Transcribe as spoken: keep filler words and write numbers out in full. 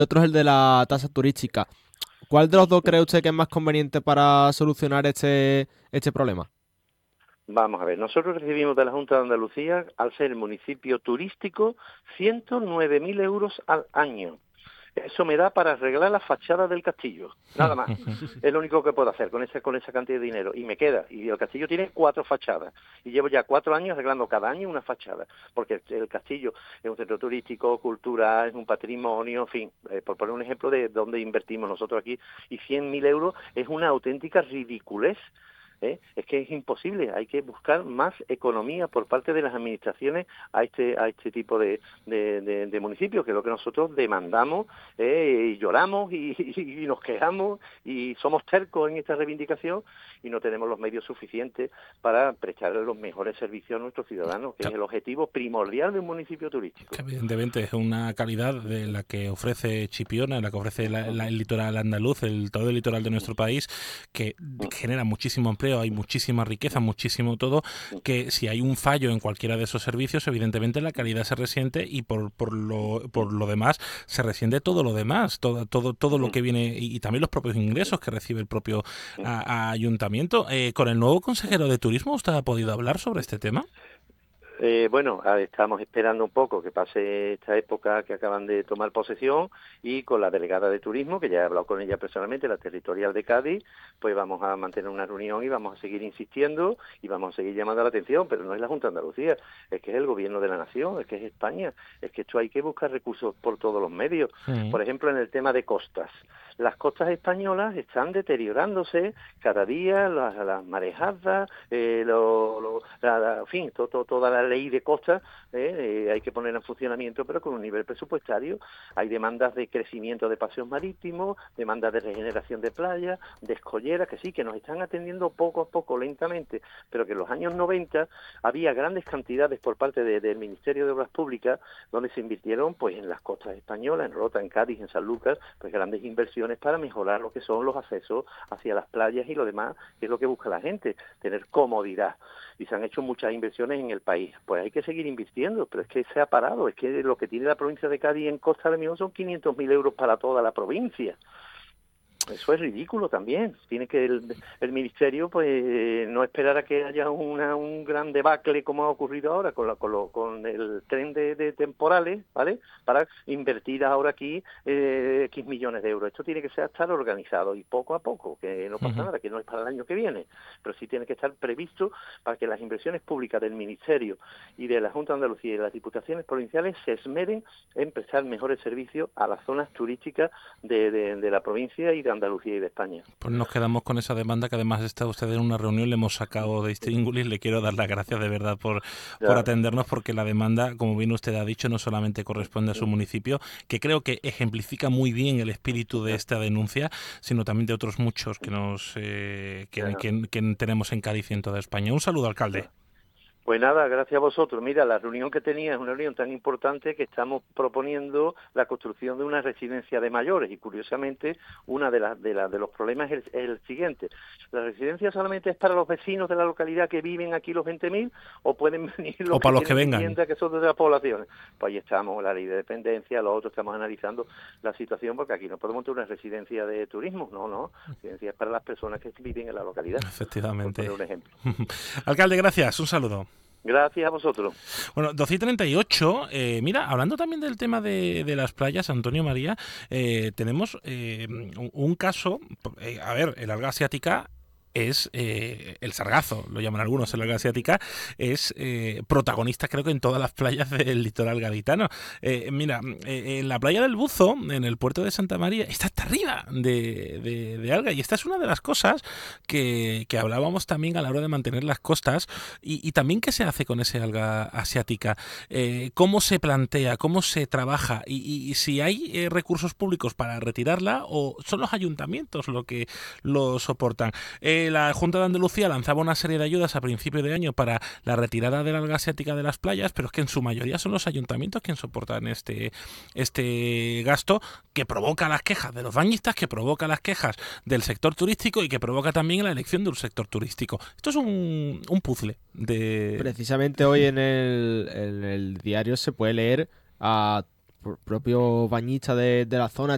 otro es el de la tasa turística. ¿Cuál de los dos cree usted que es más conveniente para solucionar este, este problema? Vamos a ver, nosotros recibimos de la Junta de Andalucía, al ser municipio turístico, ciento nueve mil euros al año. Eso me da para arreglar la fachada del castillo, nada más. Es lo único que puedo hacer con esa, con esa cantidad de dinero. Y me queda. Y el castillo tiene cuatro fachadas. Y llevo ya cuatro años arreglando cada año una fachada. Porque el, el castillo es un centro turístico, cultural, es un patrimonio, en fin. Eh, por poner un ejemplo de dónde invertimos nosotros aquí. Y cien mil euros es una auténtica ridiculez. ¿Eh? Es que es imposible, hay que buscar más economía por parte de las administraciones a este a este tipo de, de, de, de municipios, que es lo que nosotros demandamos, ¿eh? Y lloramos y, y, y nos quejamos y somos tercos en esta reivindicación y no tenemos los medios suficientes para prestar los mejores servicios a nuestros ciudadanos, que es el objetivo primordial de un municipio turístico. Que evidentemente es una calidad de la que ofrece Chipiona, la que ofrece la, la, el litoral andaluz, el, todo el litoral de nuestro país, que genera muchísimo empleo, hay muchísima riqueza, muchísimo todo, que si hay un fallo en cualquiera de esos servicios, evidentemente la calidad se resiente y por, por, lo, por lo demás se resiente todo lo demás, todo, todo, todo lo que viene y, y también los propios ingresos que recibe el propio a, a ayuntamiento. Eh, ¿Con el nuevo consejero de turismo usted ha podido hablar sobre este tema? Eh, bueno, estamos esperando un poco que pase esta época que acaban de tomar posesión y con la delegada de turismo, que ya he hablado con ella personalmente, la territorial de Cádiz, pues vamos a mantener una reunión y vamos a seguir insistiendo y vamos a seguir llamando la atención, pero no es la Junta de Andalucía, es que es el gobierno de la nación, es que es España, es que esto hay que buscar recursos por todos los medios. Sí. Por ejemplo, en el tema de costas. Las costas españolas están deteriorándose cada día, las, las marejadas, eh, lo, lo, la, la, en fin, to, to, toda la ley de costas eh, eh, hay que poner en funcionamiento, pero con un nivel presupuestario. Hay demandas de crecimiento de paseos marítimos, demandas de regeneración de playas, de escolleras, que sí, que nos están atendiendo poco a poco, lentamente, pero que en los años noventa había grandes cantidades por parte de, del Ministerio de Obras Públicas donde se invirtieron pues en las costas españolas, en Rota, en Cádiz, en Sanlúcar, pues grandes inversiones para mejorar lo que son los accesos hacia las playas y lo demás, que es lo que busca la gente, tener comodidad. Y se han hecho muchas inversiones en el país. Pues hay que seguir invirtiendo, pero es que se ha parado. Es que lo que tiene la provincia de Cádiz en Costa de Mio son quinientos mil euros para toda la provincia. Eso es ridículo también. Tiene que el, el ministerio pues no esperar a que haya una, un gran debacle como ha ocurrido ahora con, la, con, lo, con el tren de, de temporales, ¿vale? Para invertir ahora aquí eh, X millones de euros. Esto tiene que ser estar organizado y poco a poco, que no pasa Uh-huh. nada, que no es para el año que viene, pero sí tiene que estar previsto para que las inversiones públicas del ministerio y de la Junta de Andalucía y de las diputaciones provinciales se esmeren en prestar mejores servicios a las zonas turísticas de, de, de la provincia y de Andalucía y de España. Pues nos quedamos con esa demanda, que además está usted en una reunión, le hemos sacado de Intríngulis. Le quiero dar las gracias de verdad por, por Ya. atendernos, porque la demanda, como bien usted ha dicho, no solamente corresponde a su municipio, que creo que ejemplifica muy bien el espíritu de esta denuncia, sino también de otros muchos que nos eh, que, que, que tenemos en Cádiz y en toda España. Un saludo, alcalde. Pues nada, gracias a vosotros. Mira, la reunión que tenía es una reunión tan importante que estamos proponiendo la construcción de una residencia de mayores y curiosamente una de las de, la, de los problemas es el, es el siguiente. ¿La residencia solamente es para los vecinos de la localidad que viven aquí los veinte mil o pueden venir los O que para los que tienen vengan. vivienda que son de las poblaciones? Pues ahí estamos, la ley de dependencia, los otros estamos analizando la situación porque aquí no podemos tener una residencia de turismo, no, no, residencia es para las personas que viven en la localidad. Efectivamente. Por poner un ejemplo. Alcalde, gracias, un saludo. Gracias a vosotros. Bueno, doce y treinta y ocho, eh, mira, hablando también del tema de, de las playas, Antonio María, eh, tenemos eh, un, un caso, eh, a ver, el alga asiática es eh, el sargazo, lo llaman algunos, el alga asiática, es eh, protagonista creo que en todas las playas del litoral gaditano. Eh, mira, eh, en la playa del Buzo, en el puerto de Santa María, está hasta arriba de, de, de alga, y esta es una de las cosas que, que hablábamos también a la hora de mantener las costas, y, y también qué se hace con ese alga asiática, eh, cómo se plantea, cómo se trabaja, y, y, y si hay eh, recursos públicos para retirarla o son los ayuntamientos lo que lo soportan. Eh, La Junta de Andalucía lanzaba una serie de ayudas a principio de año para la retirada de la alga asiática de las playas, pero es que en su mayoría son los ayuntamientos quienes soportan este, este gasto, que provoca las quejas de los bañistas, que provoca las quejas del sector turístico y que provoca también la elección de un sector turístico. Esto es un, un puzzle de... Precisamente hoy en el, en el diario se puede leer a propios bañistas de, de la zona